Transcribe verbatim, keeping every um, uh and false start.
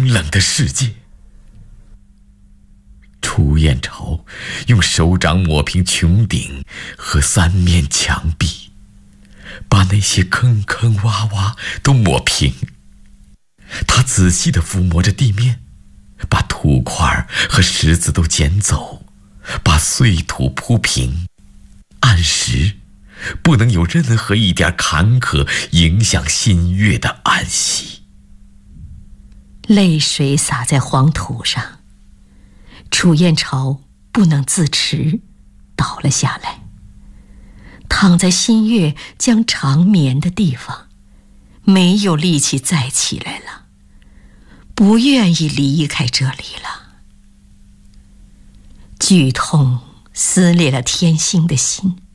冷的世界。楚燕朝用手掌抹平穹顶和三面墙壁，把那些坑坑洼洼都抹平。他仔细地抚摸着地面，把土块和石子都捡走，把碎土铺平，按时不能有任何一点坎坷影响新月的安息。 泪水洒在黄土上，楚燕朝不能自持，倒了下来，躺在新月将长眠的地方，没有力气再起来了，不愿意离开这里了。剧痛撕裂了天星的心，